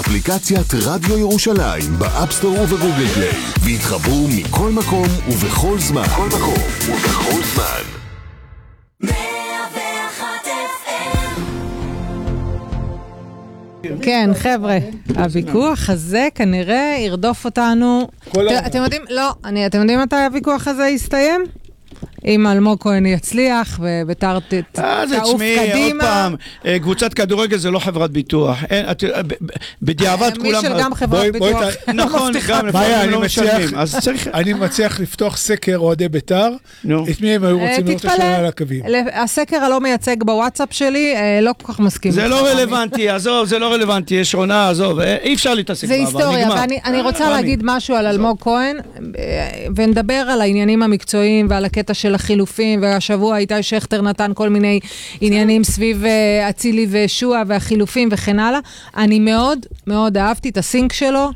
אפליקציית רדיו ירושלים באפסטור ובגוגל פליי, והתחברו מכל מקום ובכל זמן. כל מקום ובכל זמן. 101 FM. כן, חבר'ה, הוויכוח הזה כנראה ירדוף אותנו. אתם יודעים, לא, אתם יודעים מתי הוויכוח הזה יסתיים? אם אלמוג כהן יצליח ובית"ר תעוף קדימה. עוד פעם, קבוצת כדורגל זה לא חברת ביטוח. בדיעבד כולם... מי של גם חברת ביטוח. נכון, גם לפעמים לא משלמים. אני מצליח לפתוח סקר אוהדי בית"ר. את מי הם היו רוצים לראות השנה על הקווים? הסקר הלא מייצג בוואטסאפ שלי, לא כל כך מסכים. זה לא רלוונטי, עזוב, זה לא רלוונטי. יש עונה, עזוב, אי אפשר להתעסק בעבר. זה היסטוריה, ואני רוצה להגיד משהו על אלמוג כהן, ונדבר על העניינים המקצועיים ועל הקטע של החילופים, והשבוע איתי שכטר נתן כל מיני עניינים סביב אצילי ושועה והחילופים וכן הלאה. אני מאוד מאוד אהבתי את הסינק שלו,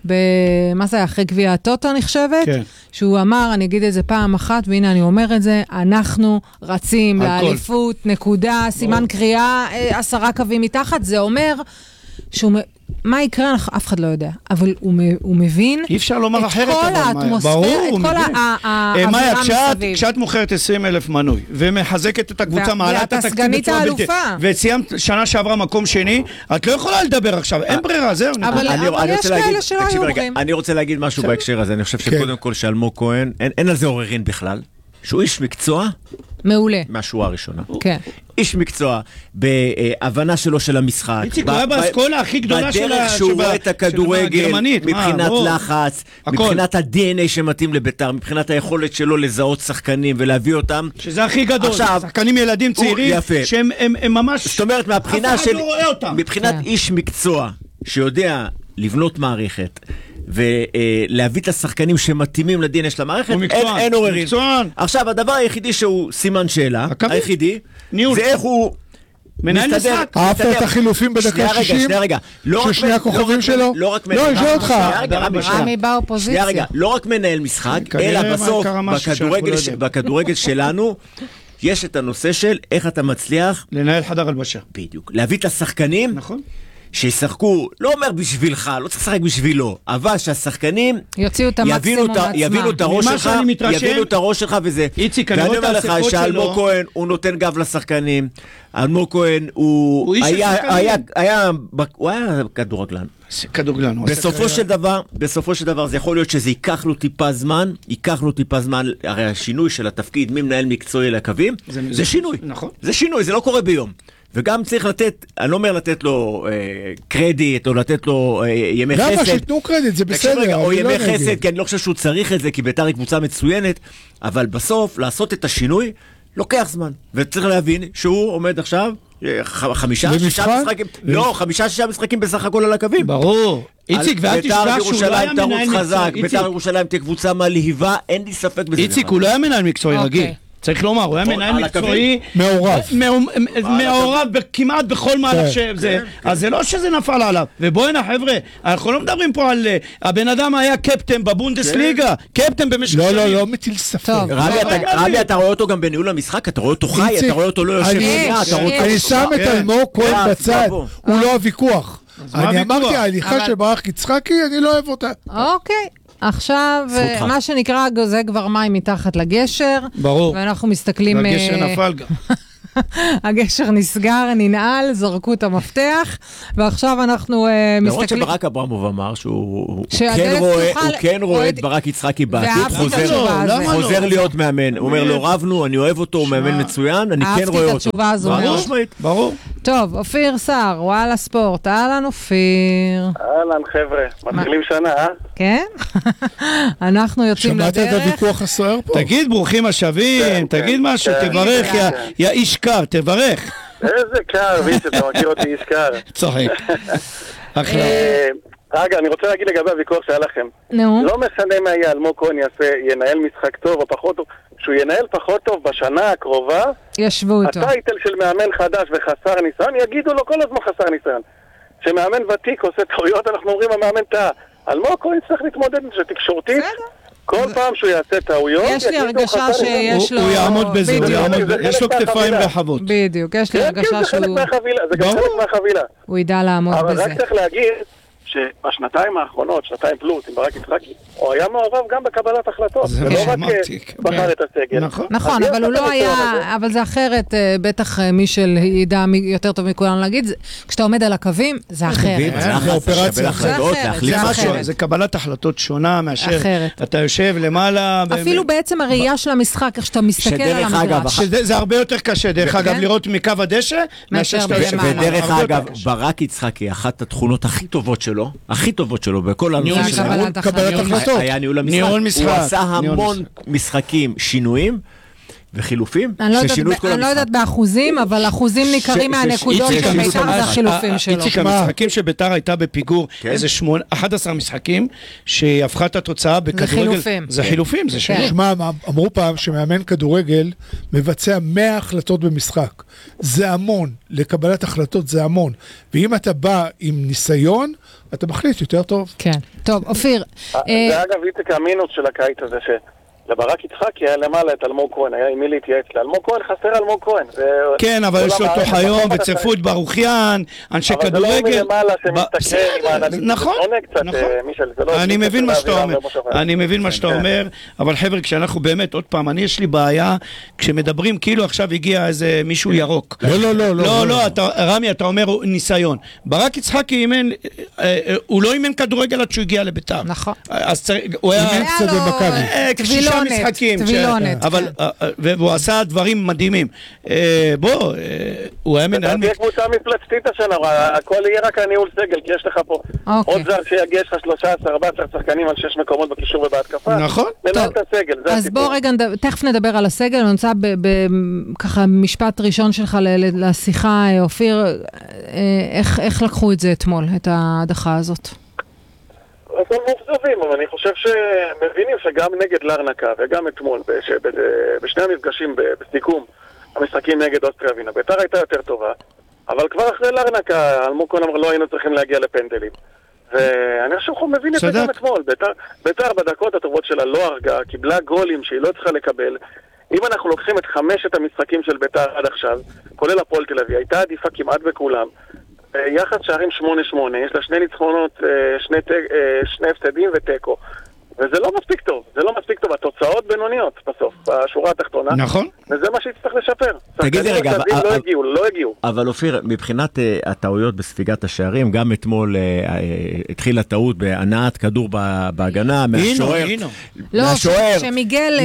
מה זה, אחרי גביע הטוטו נחשבת, כן. שהוא אמר, אני אגיד את זה פעם אחת, והנה אני אומר את זה, אנחנו רצים לאליפות, נקודה, סימן קריאה, 10 קווים מתחת, זה אומר שהוא... מה יקרה, אף אחד לא יודע, אבל הוא מבין אי אפשר לומר אחרת, את כל האטמוספירה, את כל האווירה מסביב. כשאת מוכרת 20,000 מנוי, ומחזקת את הקבוצה, מעלה את התקציב בצורה בלתי, וסיימת שנה שעברה מקום שני, את לא יכולה לדבר עכשיו, אין ברירה, זהו. אבל יש כאלה שלא היו אומרים. אני רוצה להגיד משהו בהקשר הזה, אני חושב שקודם כל שאלמוג כהן, אין על זה עוררין בכלל, שהוא איש מקצוע, מעולה. מהשורה הראשונה. כן. איש מקצוע, בהבנה שלו של המשחק. איציק, הוא היה באסכולה הכי גדולה של בדרך שהוא רואה את הכדורגל, מבחינת לחץ, מבחינת ה-DNA שמתאים לבית"ר, מבחינת היכולת שלו לזהות שחקנים ולהביא אותם. שזה הכי גדול. שחקנים ילדים צעירים, שהם ממש... זאת אומרת, מהבחינה של... מבחינת איש מקצוע, שיודע לבנות מערכת, ולהביא את השחקנים שמתאימים לדין של המערכת, אין עוררין. עכשיו, הדבר היחידי שהוא סימן שאלה, היחידי, זה איך הוא מנהל משחק. אהבת את החילופים בדקה 60? ששני הכוכבים שלו? לא, אני שואל אותך. רמי באופוזיציה. לא רק מנהל משחק, אלא בסוף, בכדורגל שלנו, יש את הנושא של איך אתה מצליח לנהל חדר הלבשה. בדיוק. להביא את השחקנים, נכון. שישחקו, לא אומר בשבילך, לא צריך לשחק בשבילו, אבל שהשחקנים יוציאו את המקסימום מעצמם. יבינו את הראש שלך, יבינו את הראש שלך וזה. איציק, אני רואה את השיחות שלו. שאלמוג כהן, הוא נותן גב לשחקנים. אלמוג כהן, הוא היה כדורגלן. כדורגלן. בסופו של דבר, זה יכול להיות שזה ייקח לו טיפה זמן, הרי השינוי של התפקיד, ממנהל מקצועי לקווים, זה שינוי. נכון. זה שינוי, זה לא קורה ביום. וגם צריך לתת, אני לא אומר לתת לו קרדיט, או לתת לו ימי חסד. למה שיתנו קרדיט, זה בסדר. או ימי חסד, כי אני לא חושב שהוא צריך את זה, כי בית"ר היא קבוצה מצוינת, אבל בסוף, לעשות את השינוי, לוקח זמן. וצריך להבין שהוא עומד עכשיו, 5-6 משחקים, לא, 5-6 משחקים בסך הכל על הקווים. ברור. איציק, ואל תשכח שהוא לא היה מנהל מקצועי. בית"ר ירושלים תהיה קבוצה מלהיבה, אין לי ספק בזה. איציק, הוא לא היה מנהל מקצועי רגיל. צריך לומר, הוא היה מנהל מקצועי מעורב כמעט בכל מהלך שזה, אז זה לא שזה נפל עליו. ובואינה חבר'ה, אנחנו לא מדברים פה על הבן אדם היה קפטן בבונדסליגה, קפטן במשך שנים. לא מטיל ספק. רבי, אתה רואה אותו גם בניהול המשחק, אתה רואה אותו חי, אתה רואה אותו לא יושב. אני שם את אלמוג כהן בצד, הוא לא הוויכוח. אני אמרתי, ההליכה של ברק יצחקי, אני לא אוהב אותה. אוקיי. עכשיו, מה שנקרא, זה כבר מים מתחת לגשר. ברור. ואנחנו מסתכלים... והגשר נפל גם. הגשר נסגר, ננעל, זרקו את המפתח, ועכשיו אנחנו מסתכלים... למרות שברק אברמוב אמר שהוא כן רואה את ברק יצחקי בעתיד, חוזר להיות מאמן. הוא אומר לו, רבנו, אני אוהב אותו, הוא מאמן מצוין, אני כן רואה אותו. אהבתי את התשובה הזו מאוד. ברור. טוב, אופיר שר, וואלה ספורט, אהלן אופיר. אהלן חבר'ה, מתחילים שנה, כן? אנחנו יוצאים לדרך. שמעת את הוויכוח הסוער פה? תגיד ברוכים השבים, תגיד משהו, תברך, יא איש קר, תברך. איזה קר, ויש, אתה מכיר אותי איש קר. צוחק. רגע, אני רוצה להגיד לגבי הוויכוח שהיה לכם. לא משנה מה יהיה, אלמוג כהן ינהל משחק טוב או פחות טוב, שהוא ינהל פחות טוב בשנה הקרובה, ישבו איתו. הטייטל של מאמן חדש וחסר ניסיון, יגידו לו כל הזמן חסר ניסיון. שמאמן ותיק עושה טעויות, אנחנו אומרים המאמן טעה. אלמוג כהן צריך להתמודד עם זה תקשורתית. כל פעם שהוא יעשה טעויות, יש לי הרגשה שיש לו... הוא יעמוד בזה, יש לו כתפיים רחבות. בדיוק, יש לי הרגשה שהוא... זה גם חלק מהחבילה. הוא ידע לעמוד בזה. אבל רק צריך להגיד שבשנתיים האחרונות, שנתיים פלוס, עם ברק יצחקי, הוא היה מעורב גם בקבלת החלטות. זה לא רק שמעתי. בחר את הסגל. נכון, אבל הוא לא היה, אבל זה אחרת, בטח מישל ידע יותר טוב מכולנו להגיד, כשאתה עומד על הקווים, זה אחרת. זה אופרציה. זה קבלת החלטות שונה מאשר אתה יושב למעלה. אפילו בעצם הראייה של המשחק, איך שאתה מסתכל על המגרש. זה הרבה יותר קשה, דרך אגב, לראות מקו הדשא, מאשר שאתה יושב. ודרך אגב, ברק יצחקי, אחת התכונות הכי טובות שלו, בכל קבלת החלטות. היה ניהול המשחק. הוא עשה המון משחקים, שינויים וחילופים, ששינו את כל המשחק. אני לא יודעת באחוזים, אבל אחוזים ניכרים מהנקודות, בעיקר זה החילופים שלו. איציק, המשחקים שביתר הייתה בפיגור, איזה 11 משחקים, שהפכה את התוצאה בכדורגל. זה חילופים, זה שינוי. שמע, אמרו פעם שמאמן כדורגל מבצע 100 החלטות במשחק. זה המון, לקבלת החלטות זה המון. ואם אתה בא עם ניסיון, אתה מחליט יותר טוב. כן. טוב, אופיר. זה אגב איציק המינוס של הקיץ הזה, לברק יצחקי היה למעלה את אלמוג כהן, היה עם מי להתייעץ. לאלמוג כהן חסר אלמוג כהן. כן, אבל יש לו תוך היום, וצרפו את ברוחיין, אנשי כדורגל. אבל זה לא מלמעלה שמסתכל עם האנליסטים. נכון, אני מבין מה שאתה אומר. אני מבין מה שאתה אומר, אבל חבר'ה, כשאנחנו באמת, עוד פעם, יש לי בעיה, כשמדברים כאילו עכשיו הגיע איזה מישהו ירוק. לא, רמי, אתה אומר ניסיון. ברק יצחקי אימן, הוא לא אימן כדורגל עד שהוא הגיע לביתר. נכון. הוא היה קצת במכבי. משחקים, והוא עשה דברים מדהימים. הוא היה מנהל... תהיה קבוצה מפלצתית השנה, הכל יהיה רק הניהול סגל, כי יש לך פה עוד זר שיגיע, יש לך 13-14 שחקנים על 6 מקומות בקישור ובהתקפה. נכון. מנהל את הסגל, זה הסיפור. אז בוא רגע, תכף נדבר על הסגל, אני רוצה ככה משפט ראשון שלך לשיחה, אופיר, איך לקחו את זה אתמול, את ההדחה הזאת? אז הם מופזבים, אבל אני חושב שמבינים שגם נגד לרנקה וגם אתמול, בשני המפגשים בסיכום, המשחקים נגד אוסטריה ווינה, ביתר הייתה יותר טובה, אבל כבר אחרי לרנקה, אלמוג כהן אמר, לא היינו צריכים להגיע לפנדלים. ואני חושב שהוא מבין את זה גם אתמול. ביתר בדקות הטובות שלה לא הרגה, קיבלה גולים שהיא לא צריכה לקבל. אם אנחנו לוקחים את 5 המשחקים של ביתר עד עכשיו, כולל הפועל תל אביב, הייתה עדיפה כמעט בכולם. יחד שערים 8-8, יש לה 2 ניצחונות, 2 הפסדים וטקו. וזה לא מספיק טוב, התוצאות בינוניות בסוף, בשורה התחתונה. נכון. וזה מה שיצטרך לשפר. תגיד לי רגע, לא הגיעו. אבל אופיר, מבחינת הטעויות בספיגת השערים, גם אתמול התחילה טעות בהנעת כדור בהגנה, מהשוער. לא, שמיגל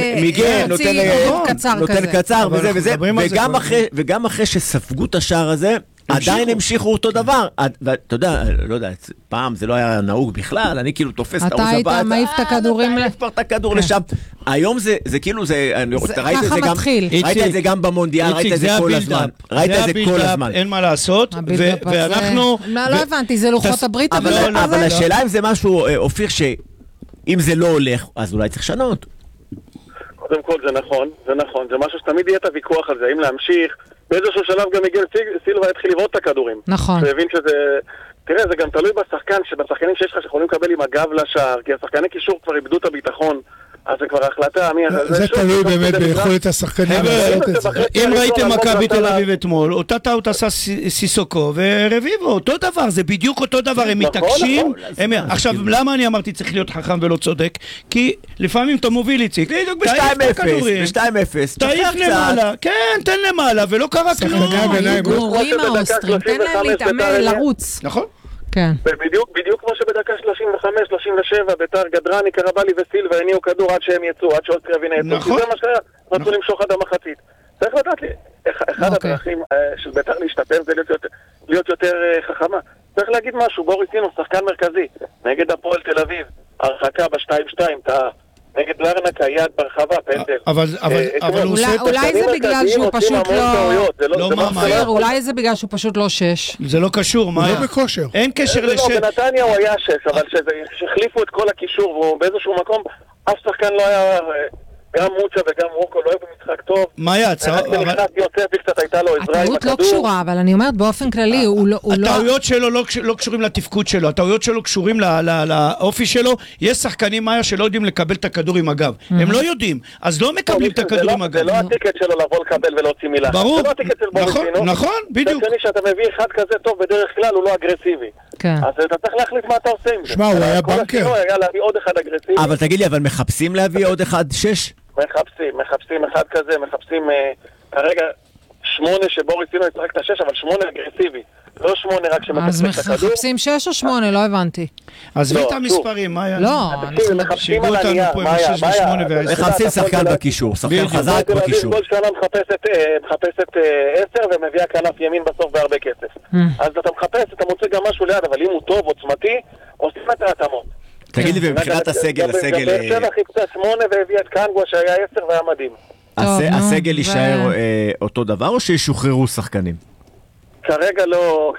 נותן קצר וזה, וגם אחרי שספגו את השער הזה, עדיין המשיכו אותו דבר. אתה יודע, לא יודע, פעם זה לא היה נהוג בכלל, אני כאילו תופס את העוז הבא. אתה היית מעיף את הכדורים. מעיף את הכדור לשם. היום זה כאילו, ככה מתחיל. ראית את זה גם במונדיאל, ראית את זה כל הזמן. ראית את זה כל הזמן. אין מה לעשות, ואנחנו... לא הבנתי, זה לוחות הברית. אבל השאלה אם זה משהו, אופיר, שאם זה לא הולך, אז אולי צריך לשנות. קודם כל זה נכון, זה משהו שתמיד יהיה את הוויכוח על זה, אם להמשיך. באיזשהו שלב גם מיגל סילבה התחיל לבעוט את הכדורים. נכון. שהבין שזה... תראה, זה גם תלוי בשחקן, שבשחקנים שיש לך שיכולים לקבל עם הגב לשער, כי השחקני קישור כבר איבדו את הביטחון, אז זה כבר החלטה, זה תלוי באמת ביכולת השחקנים לעשות את זה. אם ראיתם מכבי תל אביב אתמול, אותה טעות עשה סיסוקו ורביבו, אותו דבר, זה בדיוק אותו דבר, הם מתעקשים. עכשיו, למה אני אמרתי צריך להיות חכם ולא צודק? כי לפעמים אתה מוביל איציק, בדיוק ב-2-0, תעיף למעלה, כן, תן למעלה, ולא קרה כלום. גורים האוסטרים, תן להם להתאמן לרוץ. נכון. כן. בדיוק כמו שבדקה 35-37 ביתר גדרני, קרבלי וסילבה הניעו כדור עד שהם יצאו, עד שאוסטריה ווינה יצאו. נכון. זה מה שהיה, רצו למשוך עד המחצית. צריך לדעת לי, אחד הדרכים של ביתר להשתפר זה להיות יותר חכמה. צריך להגיד משהו, בוריס נינו, שחקן מרכזי, נגד הפועל תל אביב, הרחקה ב-2-2, נגד לרנקה, יד ברחבה, פנדל. אבל הוא עושה את אולי זה בגלל שהוא פשוט לא ממש. אולי זה בגלל שהוא פשוט לא 6. זה לא קשור, מה? הוא לא בכושר. אין קשר לשש. בנתניה הוא היה 6, אבל שהחליפו את כל הקישור, והוא באיזשהו מקום, אף שחקן לא היה גם מוצ'ה וגם ווקו לא היו במשחק טוב. מה היה? נכנס יוצפי קצת הייתה לו עזרה עם הטעות לא קשורה, אבל אני אומרת באופן כללי, הוא לא... הטעויות שלו לא קשורים לתפקוד שלו, הטעויות שלו קשורים לאופי שלו. יש שחקנים מאיה שלא יודעים לקבל את הכדור עם הגב. הם לא יודעים, אז לא מקבלים את הכדור עם הגב. זה לא הטיקט שלו לבוא לקבל ולהוציא מילה. ברור. זה לא הטיקט של בוריסינו. נכון, בדיוק. כשאני שאתה מביא אחד כזה טוב בדרך כלל הוא לא אגרסיבי. אז אתה צריך להחליט מה אתה עושה עם זה. שמע, הוא היה בנקר. היה להביא עוד אחד אגרסיבי. אבל תגיד לי, אבל מחפשים להביא עוד אחד 6? מחפשים אחד כזה, מחפשים כרגע 8 שבוריסינו ישחק את ה-6, אבל 8 אגרסיבי. לא 8 רק שמחפשים את הכדור. אז מחפשים 6 או 8? לא הבנתי. אז הביא את המספרים, מה היה? לא, מחפשים על הנייר, מחפשים שחקן בקישור, שחקן חזק בקישור. כל שנה מחפשת 10 ומביאה כנף ימין בסוף בהרבה כסף. אז אתה מחפש, אתה מוצא גם משהו ליד, אבל אם הוא טוב, עוצמתי, עושים את ההתאמות. תגיד לי, ומבחינת הסגל... באר שבע חיפשה 8 והביאה את קנגווה שהיה 10 והיה מדהים. הסגל יישאר אותו דבר או שישוחררו שחקנים? כרגע לא,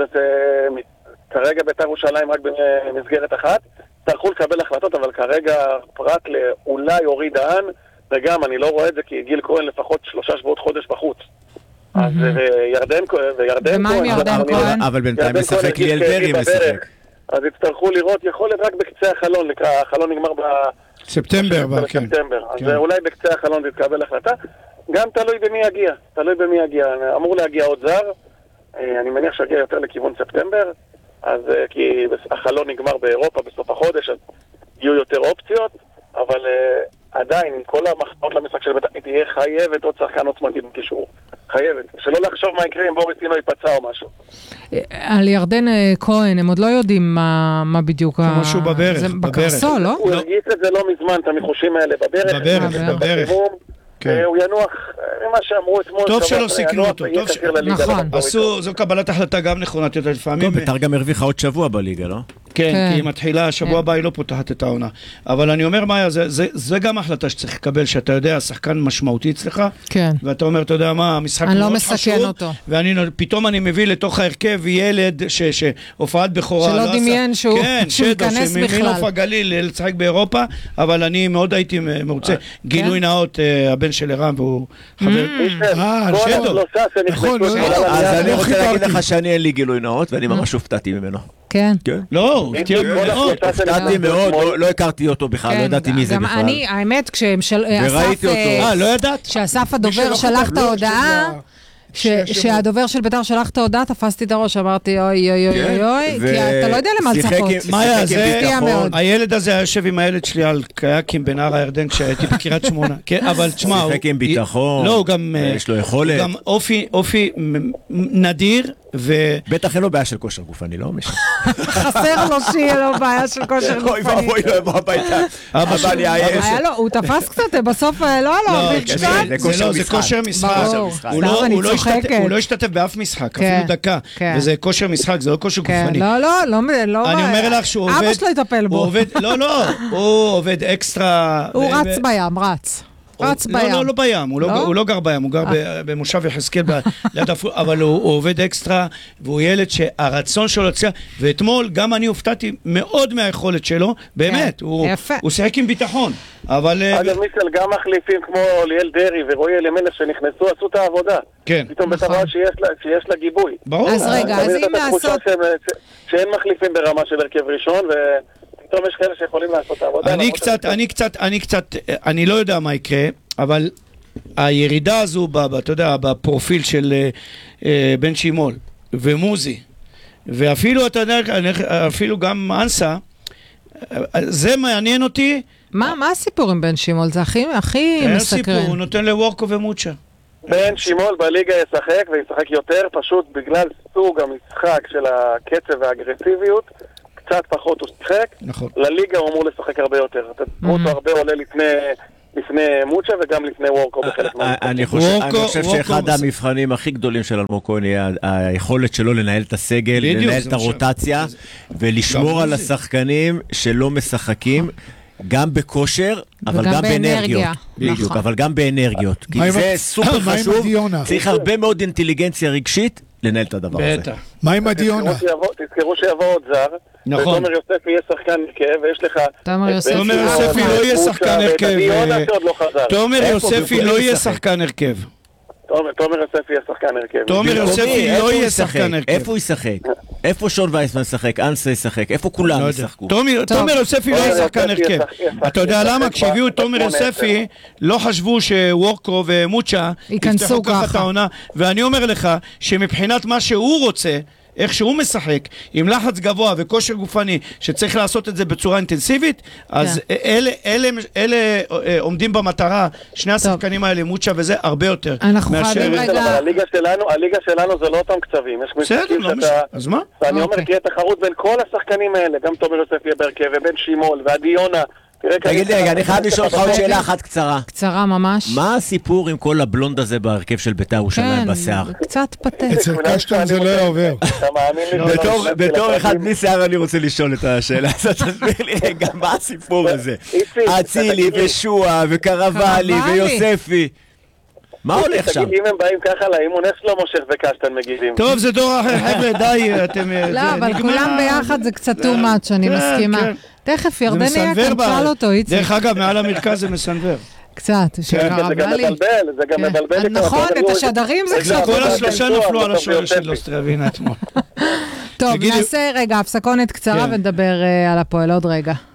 כרגע בית"ר ירושלים רק במסגרת אחת, תלכו לקבל החלטות, אבל כרגע פרט לאולי אורי דהן, וגם אני לא רואה את זה כי גיל כהן לפחות 3 שבועות חודש בחוץ. אז וירדן כהן... ומה עם ירדן כהן? אבל בינתיים משחק ליאל דרעי משחק. אז יצטרכו לראות יכולת רק בקצה החלון, החלון נגמר בספטמבר. אז אולי בקצה החלון תתקבל החלטה. גם תלוי במי יגיע. אמור להגיע עוד זר. אני מניח שיגיע יותר לכיוון ספטמבר, אז כי החלון נגמר באירופה בסוף החודש, אז יהיו יותר אופציות, אבל עדיין, עם כל המחנות למשחק של בית"ר, תהיה חייבת עוד שחקן עוצמתי בקישור. חייבת. שלא לחשוב מה יקרה אם בוריסינו ייפצע או משהו. על ירדן כהן, הם עוד לא יודעים מה בדיוק... משהו בברך. זה בקרסו, לא? הוא הרגיש את זה לא מזמן, את המחושים האלה בברך. הוא ינוח, מה שאמרו אתמול... טוב שלא סיכנו אותו, נכון. זו קבלת החלטה גם נכונה, לפעמים... בית"ר גם הרוויחה עוד שבוע בליגה, לא? כן, כי היא מתחילה, השבוע הבא היא לא פותחת את העונה. אבל אני אומר, מאיה, זה גם החלטה שצריך לקבל, שאתה יודע, שחקן משמעותי אצלך, ואתה אומר, אתה יודע מה, המשחק מאוד חשוב, ופתאום אני מביא לתוך ההרכב ילד שהופעת בכורה, שלא דמיין שהוא ייכנס בכלל. שממנוף הגליל לשחק באירופה, אבל אני מאוד הייתי מרוצה. גילוי נאות, הבן של ערן, והוא חבר... שדו. אז אני רוצה להגיד לך שאני אין לי גילוי נאות, ואני ממש הופתעתי ממנו. כן. לא, הופתעתי מאוד, לא הכרתי אותו בכלל, לא ידעתי מי זה בכלל. גם אני, האמת, וראיתי אותו. לא ידעת? כשאסף הדובר שלח את ההודעה, שהדובר של בית"ר שלח את ההודעה, תפסתי את הראש, אמרתי אוי, כי אתה לא יודע למה לצפות. מאיה, הילד הזה היה יושב עם הילד שלי על קייקים בנהר הירדן כשהייתי בקריית שמונה. אבל תשמע, שיחק עם ביטחון, יש לו יכולת. גם אופי נדיר, בטח אין לו בעיה של כושר גופני, לא משהו. חסר לו שיהיה לו בעיה של כושר גופני. אוי ואבוי לו יבוא הביתה. אבא לי עייף. הוא תפס קצת, בסוף לא, זה כושר משחק. הוא לא השתתף באף משחק, אפילו דקה. וזה כושר משחק, זה לא כושר גופני. לא. אני אומר לך שהוא עובד... אבא שלו יטפל בו. לא, הוא עובד אקסטרה... הוא רץ בים, רץ בים. לא בים, הוא לא גר בים, הוא גר במושב יחזקאל ליד אפור, אבל הוא עובד אקסטרה, והוא ילד שהרצון שלו להצליח, ואתמול גם אני הופתעתי מאוד מהיכולת שלו, באמת, הוא שיחק עם ביטחון, אבל... אגב מיסל, גם מחליפים כמו ליאל דרעי ורועי אלימלך שנכנסו, עשו את ההעבודה. כן. פתאום בתראה שיש לה גיבוי. ברור. אז רגע, אז אם לעשות... שאין מחליפים ברמה של הרכב ראשון, פתאום יש כאלה שיכולים לעשות את העבודה. אני לא יודע מה יקרה, אבל הירידה הזו, אתה יודע, בפרופיל של בן שימול ומוזי, ואפילו, אתה יודע, אפילו גם אנסה, זה מעניין אותי. מה הסיפור עם בן שימול? זה הכי מסקרן. הסיפור, הוא נותן לוורקו ומוצ'ה. בן שימול בליגה ישחק, וישחק יותר, פשוט בגלל סוג המשחק של הקצב והאגרסיביות, קצת פחות הוא שיחק. נכון. לליגה הוא אמור לשחק הרבה יותר. מוטו הרבה עולה לפני מוצ'ה וגם לפני וורקו בחלק מהמקום. אני חושב שאחד המבחנים הכי גדולים של אלמוג כהן יהיה היכולת שלו לנהל את הסגל, לנהל את הרוטציה, ולשמור על השחקנים שלא משחקים, גם בכושר, אבל גם באנרגיות. בדיוק, אבל גם באנרגיות. כי זה סופר חשוב, צריך הרבה מאוד אינטליגנציה רגשית לנהל את הדבר הזה. מה עם הדיונה? תזכרו שיבוא עוד זר, נכון. ותומר יוספי יהיה שחקן הרכב, ויש לך... תומר יוספי לא יהיה שחקן הרכב. תומר יוספי לא יהיה שחקן הרכב. תומר יוספי יהיה שחקן הרכב. תומר יוספי לא יהיה שחקן הרכב. איפה הוא ישחק? איפה שון וייסמן ישחק? אנסה ישחק? איפה כולם ישחקו? תומר יוספי לא יהיה שחקן הרכב. אתה יודע למה? כשהביאו את תומר יוספי לא חשבו שוורקו ומוצ'ה ייכנסו ככה. ואני אומר לך שמבחינת מה שהוא רוצה, איך שהוא משחק, עם לחץ גבוה וכושר גופני, שצריך לעשות את זה בצורה אינטנסיבית, אז אלה עומדים במטרה, שני השחקנים האלה, מוצ'ה וזה, הרבה יותר. אנחנו חייבים רגע... הליגה שלנו זה לא אותם קצבים. בסדר, לא משנה. אז מה? ואני אומר, תהיה תחרות בין כל השחקנים האלה, גם תומר יוספי בהרכב, ובן שימול, ועדיונה. תגיד לי, אני חייב לשאול לך עוד שאלה אחת קצרה. קצרה ממש. מה הסיפור עם כל הבלונד הזה בהרכב של בית"ר ירושלים בשיער? כן, קצת פתט. אצל קשטן זה לא עובר. בתור אחד בלי שיער אני רוצה לשאול את השאלה הזאת, תסביר לי רגע, מה הסיפור הזה? אצילי ושועה וקרבלי ויוספי. מה הולך שם? אם הם באים ככה לאימון, איך שלמה מושך וקשטן מגיבים? טוב, זה דור אחר, חבר'ה, די, אתם... לא, אבל כולם ביחד זה קצת too much, אני מסכימה. תכף, ירדני יקן, שאל אותו, איציק. דרך אגב, מעל המרכז זה מסנבר. קצת, שקרבלי. זה גם מבלבל. נכון, את השדרים זה קצת. כל השלושה נפלו על השוער של אוסטרבינה אתמול. טוב, נעשה רגע הפסקונת קצרה ונדבר על הפועל עוד רגע.